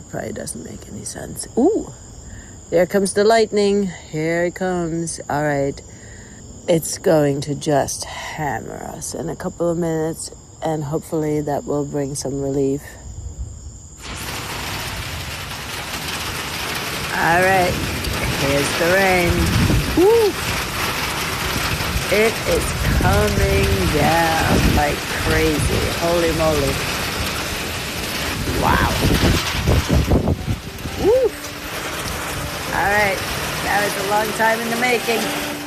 probably doesn't make any sense. Ooh, there comes the lightning. Here it comes. All right. It's going to just hammer us in a couple of minutes, and hopefully that will bring some relief. All right, here's the rain. Woo! It is coming down like crazy. Holy moly. Wow. Woo! All right, that was a long time in the making.